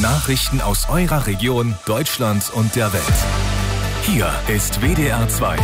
Nachrichten aus eurer Region, Deutschland und der Welt. Hier ist WDR 2.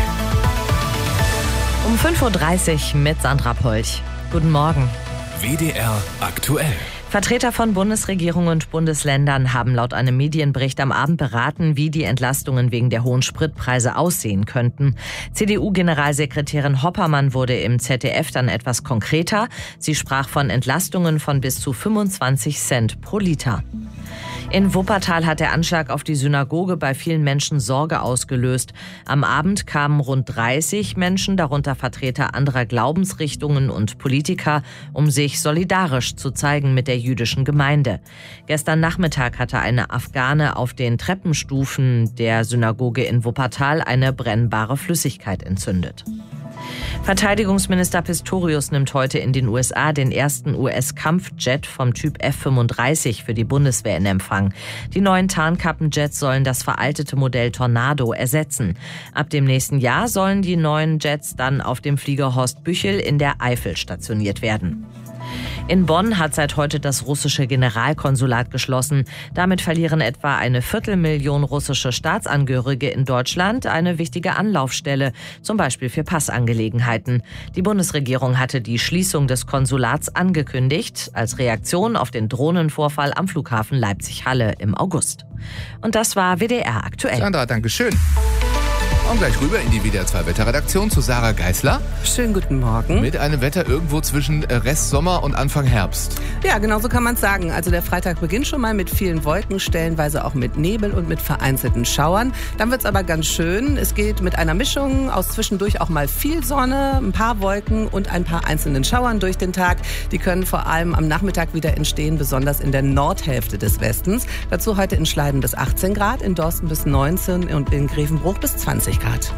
Um 5.30 Uhr mit Sandra Polch. Guten Morgen. WDR aktuell. Vertreter von Bundesregierung und Bundesländern haben laut einem Medienbericht am Abend beraten, wie die Entlastungen wegen der hohen Spritpreise aussehen könnten. CDU-Generalsekretärin Hoppermann wurde im ZDF dann etwas konkreter. Sie sprach von Entlastungen von bis zu 25 Cent pro Liter. In Wuppertal hat der Anschlag auf die Synagoge bei vielen Menschen Sorge ausgelöst. Am Abend kamen rund 30 Menschen, darunter Vertreter anderer Glaubensrichtungen und Politiker, um sich solidarisch zu zeigen mit der jüdischen Gemeinde. Gestern Nachmittag hatte eine Afghane auf den Treppenstufen der Synagoge in Wuppertal eine brennbare Flüssigkeit entzündet. Verteidigungsminister Pistorius nimmt heute in den USA den ersten US-Kampfjet vom Typ F-35 für die Bundeswehr in Empfang. Die neuen Tarnkappenjets sollen das veraltete Modell Tornado ersetzen. Ab dem nächsten Jahr sollen die neuen Jets dann auf dem Flieger Horst Büchel in der Eifel stationiert werden. In Bonn hat seit heute das russische Generalkonsulat geschlossen. Damit verlieren etwa 250.000 russische Staatsangehörige in Deutschland eine wichtige Anlaufstelle, zum Beispiel für Passangelegenheiten. Die Bundesregierung hatte die Schließung des Konsulats angekündigt, als Reaktion auf den Drohnenvorfall am Flughafen Leipzig-Halle im August. Und das war WDR aktuell. Sandra, danke schön. Und gleich rüber in die WDR 2 Wetterredaktion zu Sarah Geisler. Schönen guten Morgen. Mit einem Wetter irgendwo zwischen Rest Sommer und Anfang Herbst. Ja, genau so kann man es sagen. Also der Freitag beginnt schon mal mit vielen Wolken, stellenweise auch mit Nebel und mit vereinzelten Schauern. Dann wird es aber ganz schön. Es geht mit einer Mischung aus zwischendurch auch mal viel Sonne, ein paar Wolken und ein paar einzelnen Schauern durch den Tag. Die können vor allem am Nachmittag wieder entstehen, besonders in der Nordhälfte des Westens. Dazu heute in Schleiden bis 18 Grad, in Dorsten bis 19 und in Grevenbruch bis 20 Grad.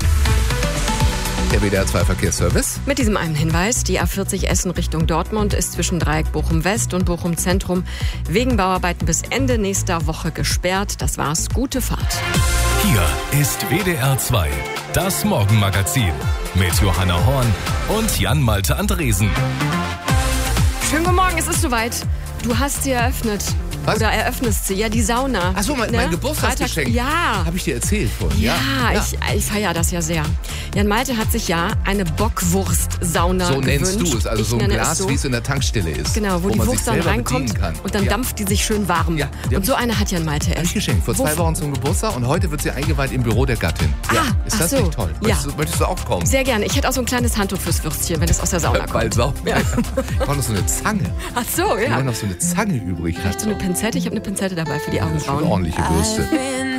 Der WDR 2 Verkehrsservice. Mit diesem einen Hinweis: Die A40 Essen Richtung Dortmund ist zwischen Dreieck Bochum West und Bochum Zentrum wegen Bauarbeiten bis Ende nächster Woche gesperrt. Das war's. Gute Fahrt. Hier ist WDR 2, das Morgenmagazin mit Johanna Horn und Jan-Malte Andresen. Schönen guten Morgen, es ist soweit. Du hast sie eröffnet. Was? Oder eröffnest sie, ja, die Sauna. Achso, mein Geburtstagsgeschenk. Ja. Habe ich dir erzählt vorhin? Ja. Ich feiere das ja sehr. Jan Malte hat sich ja eine Bockwurst-Sauna gewünscht. So nennst du es, also ich so ein Glas, so, wie es in der Tankstelle ist. Genau, wo die Wurst dann reinkommt und dann dampft die sich schön warm. Ja, und so eine hat Jan Malte Habe ich geschenkt, vor 2 Wochen zum Geburtstag und heute wird sie eingeweiht im Büro der Gattin. Ja. Ist das nicht toll? Möchtest du auch kommen? Sehr gerne. Ich hätte auch so ein kleines Handtuch fürs Würstchen, wenn es aus der Sauna kommt. Weil sauber. Ja. Ich brauche noch so eine Zange. Ach so, ja. Wenn man noch so eine Zange übrig hat. Vielleicht so eine Pinzette? Ich habe eine Pinzette dabei für die Augenbrauen. Ordentliche Bürste.